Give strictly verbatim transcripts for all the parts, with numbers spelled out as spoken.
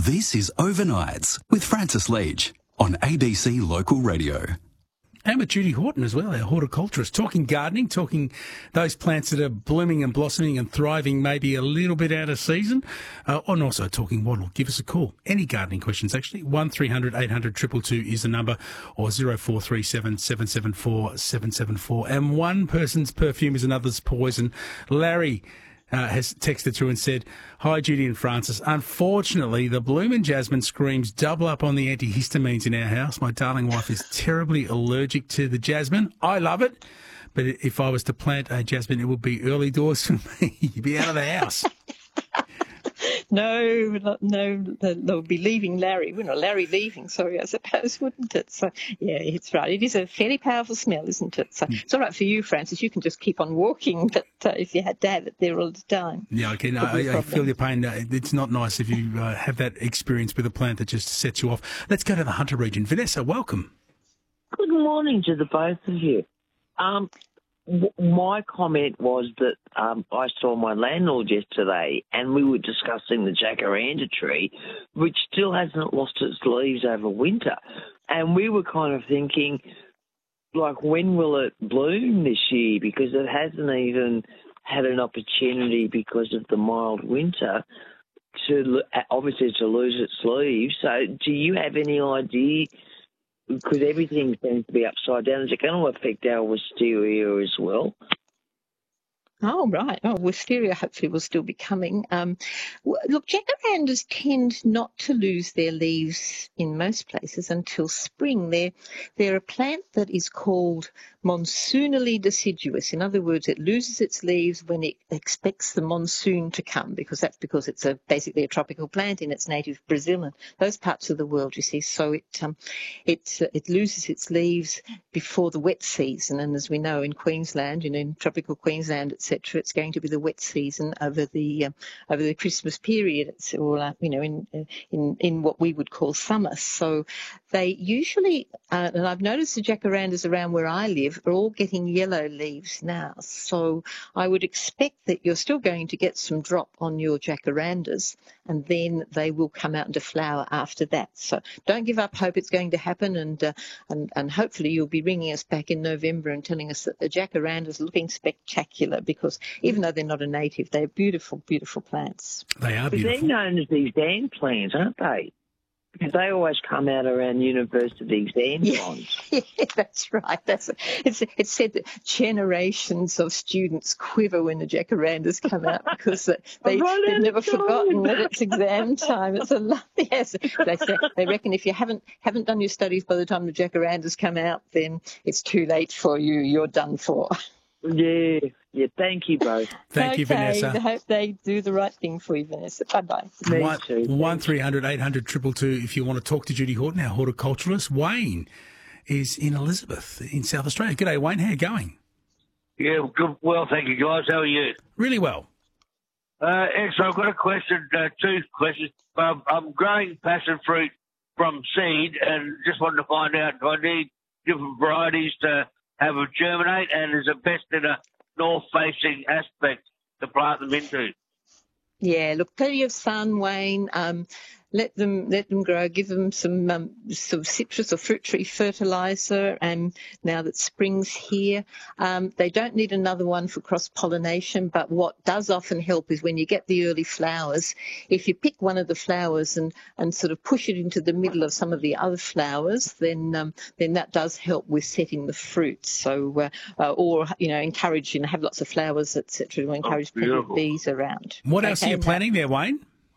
This is Overnights with Francis Leach on A B C Local Radio. And with Judy Horton as well, our horticulturist, talking gardening, talking those plants that are blooming and blossoming and thriving maybe a little bit out of season, uh, and also talking wattle. Give us a call. Any gardening questions, actually. one three hundred eight hundred two two two is the number, or zero four three seven seven seven four seven seven four. And one person's perfume is another's poison. Larry Uh, has texted through and said, "Hi, Judy and Francis. Unfortunately, the blooming jasmine screams double up on the antihistamines in our house. My darling wife is terribly allergic to the jasmine. I love it, but if I was to plant a jasmine, it would be early doors for me. You'd be out of the house." No, no, they'll be leaving Larry. Well, not Larry leaving, sorry, I suppose, wouldn't it? So, yeah, it's right. It is a fairly powerful smell, isn't it? So it's all right for you, Francis. You can just keep on walking, but uh, if you had to have it there all the time. Yeah, okay. No, I, I feel your pain. It's not nice if you uh, have that experience with a plant that just sets you off. Let's go to the Hunter region. Vanessa, welcome. Good morning to the both of you. Um, My comment was that um, I saw my landlord yesterday and we were discussing the jacaranda tree, which still hasn't lost its leaves over winter. And we were kind of thinking, like, when will it bloom this year? Because it hasn't even had an opportunity because of the mild winter to obviously to lose its leaves. So do you have any idea? Because everything seems to be upside down. Is it going to affect our wisteria as well? Oh, right. Oh, wisteria hopefully will still be coming. Um, look, jacarandas tend not to lose their leaves in most places until spring. They're, they're a plant that is called monsoonally deciduous. In other words, it loses its leaves when it expects the monsoon to come, because that's because it's a basically a tropical plant in its native Brazil and those parts of the world, you see. So it um, it, uh, it loses its leaves before the wet season. And as we know in Queensland, you know, in tropical Queensland, et cetera, it's going to be the wet season over the um, over the Christmas period. It's all uh, you know in in in what we would call summer. So they usually, uh, and I've noticed the jacarandas around where I live are all getting yellow leaves now. So I would expect that you're still going to get some drop on your jacarandas, and then they will come out into flower after that. So don't give up hope. It's going to happen, and uh, and and hopefully you'll be ringing us back in November and telling us that the jacaranda's looking spectacular, because even though they're not a native, they're beautiful, beautiful plants. They are But beautiful. they're known as these sand plants, aren't they? Because they always come out around university sand Yeah, ponds. yeah, that's right. That's it's it's said that generations of students quiver when the jacarandas come out, because they they've never forgotten that it's exam time. It's a lot. Yes, they say, they reckon if you haven't haven't done your studies by the time the jacarandas come out, then it's too late for you. You're done for. Yeah, yeah. Thank you both. Thank okay, you, Vanessa. I hope they do the right thing for you, Vanessa. Bye-bye. Me One, too. one three hundred eight hundred two two two if you want to talk to Judy Horton, our horticulturalist. Wayne is in Elizabeth in South Australia. G'day, Wayne. How are you going? Yeah, good. Well, thank you, guys. How are you? Really well. Uh, excellent. I've got a question, uh, two questions. Um, I'm growing passion fruit from seed and just wanted to find out, do I need different varieties to have them germinate, and is it best in a north-facing aspect to plant them into? Yeah, look, plenty of sun, Wayne. Um, let them let them grow. Give them some um, sort of citrus or fruit tree fertiliser. And now that spring's here, um, they don't need another one for cross pollination. But what does often help is when you get the early flowers. If you pick one of the flowers and, and sort of push it into the middle of some of the other flowers, then um, then that does help with setting the fruit. So uh, uh, or you know encourage you know have lots of flowers, et cetera, to encourage Oh, plenty of beautiful. bees around. What else are Okay, you now- planting there, Wayne?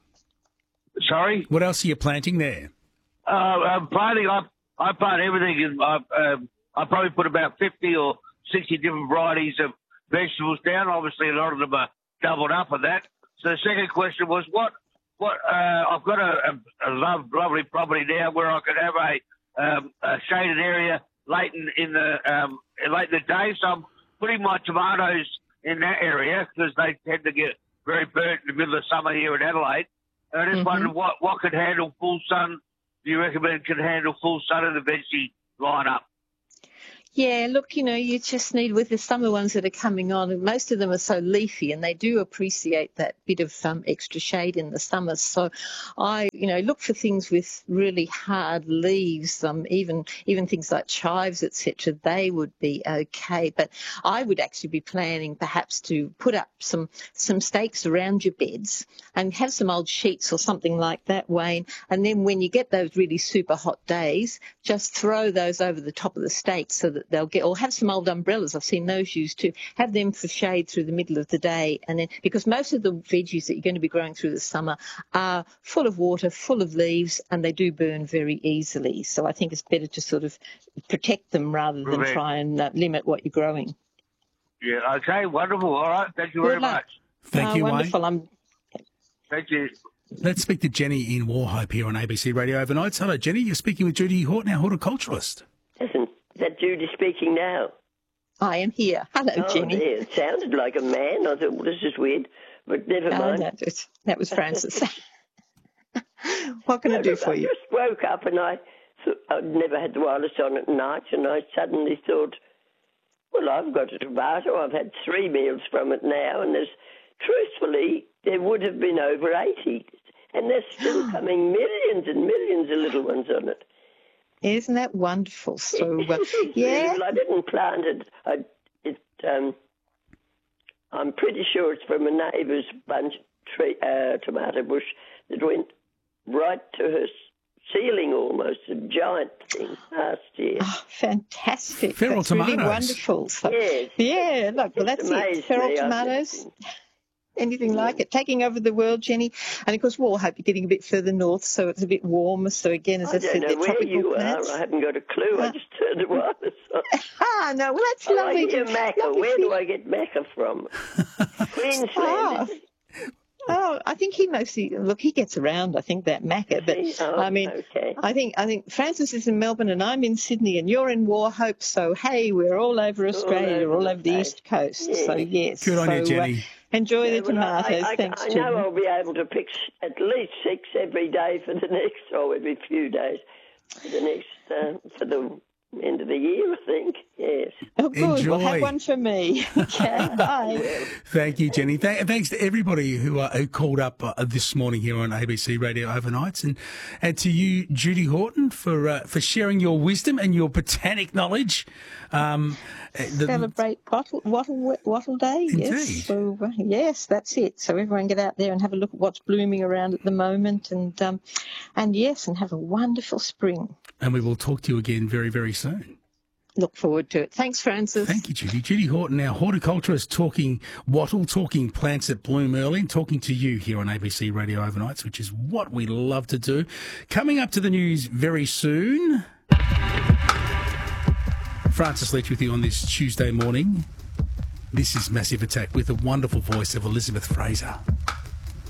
Sorry? What else are you planting there? Uh, I'm planting, I, I plant everything. In, I, um, I probably put about fifty or sixty different varieties of vegetables down. Obviously, a lot of them are doubled up on that. So the second question was, what, what, uh, I've got a, a, a love, lovely property now where I could have a, um, a shaded area late in, in the, um, late in the day. So I'm putting my tomatoes in that area because they tend to get very burnt in the middle of summer here in Adelaide. And I just Mhm. wondered what, what could handle full sun, do you recommend can handle full sun in the veggie lineup? Yeah, look, you know, you just need, with the summer ones that are coming on, and most of them are so leafy and they do appreciate that bit of um, extra shade in the summer. So I, you know, look for things with really hard leaves, um, even even things like chives, et cetera. They would be okay. But I would actually be planning perhaps to put up some, some stakes around your beds and have some old sheets or something like that, Wayne. And then when you get those really super hot days, just throw those over the top of the stakes so that they'll get, or have some old umbrellas. I've seen those used too. Have them for shade through the middle of the day. And then, because most of the veggies that you're going to be growing through the summer are full of water, full of leaves, and they do burn very easily. So I think it's better to sort of protect them rather than Correct. try and uh, limit what you're growing. Yeah, okay, wonderful. All right, thank you very Good luck. much. Thank Oh, you, wonderful. Wayne. I'm Thank you. Let's speak to Jenny in Warhope here on A B C Radio Overnights. Hello, Jenny. You're speaking with Judy Horton, our horticulturalist. Isn't that Judy speaking now? I am here. Hello, Oh, Jenny. dear. It sounded like a man. I thought, well, this is weird, but never Oh, mind. no, that was, that was Francis. What can I do Look, for I you? just woke up and I thought, I'd never had the wireless on at night, and I suddenly thought, well, I've got a tomato. I've had three meals from it now, and there's, truthfully, there would have been over eighty, and there's still coming millions and millions of little ones on it. Isn't that wonderful? So, uh, It's yeah. really- I didn't plant it. I, it um, I'm pretty sure it's from a neighbour's bunch tree, uh, tomato bush that went right to her ceiling, almost a giant thing last year. Oh, fantastic. Feral That's really tomatoes. wonderful. So, Yes. yeah, look, well, that's amazed it. Feral me. I tomatoes, just- anything like it, taking over the world, Jenny. And, of course, Warhope, you're getting a bit further north, so it's a bit warmer. So, again, as I, I don't said, know they're where tropical you plants. are. I haven't got a clue. I Uh, just turned the wireless on. Ah, no, well, that's Oh, lovely. I hear to- Macca. lovely Where for do you. I get Macca from? Queensland. Ah. is it? Oh, I think he mostly, look, he gets around, I think, that Macca. But, Oh, I mean, okay. I think I think Francis is in Melbourne and I'm in Sydney and you're in Warhope. So, hey, we're all over Australia, over all the over the place. East Coast. Yes. So, yes. Good on so, you, Jenny. Uh, enjoy Yeah, the well, I- tomatoes. I, I, Thanks, I Judy. know I'll be able to pick s- at least six every day for the next, or every few days for the next, uh, for the end of the year, I think. Yes. Oh, good. Well, Enjoy. have one for me. Okay, bye. Thank you, Jenny. Th- thanks to everybody who, uh, who called up uh, this morning here on A B C Radio Overnights, and and to you, Judy Horton, for uh, for sharing your wisdom and your botanic knowledge. Um, the- Celebrate Wattle, Wattle, Wattle Day. Indeed. Yes. So, uh, yes, that's it. So everyone get out there and have a look at what's blooming around at the moment, and um, and yes, and have a wonderful spring. and we will talk to you again very, very soon. Look forward to it. Thanks, Francis. Thank you, Judy. Judy Horton, our horticulturist, talking wattle, talking plants that bloom early, and talking to you here on A B C Radio Overnights, which is what we love to do. Coming up to the news very soon. Francis Leach with you on this Tuesday morning. This is Massive Attack with the wonderful voice of Elizabeth Fraser.